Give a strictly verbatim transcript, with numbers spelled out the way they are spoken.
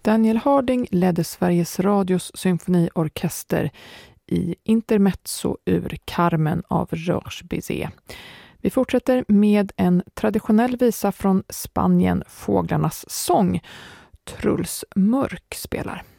Daniel Harding ledde Sveriges Radios symfoniorkester i intermezzo ur Carmen av Georges Bizet. Vi fortsätter med en traditionell visa från Spanien, Fåglarnas sång. Truls Mörk spelar.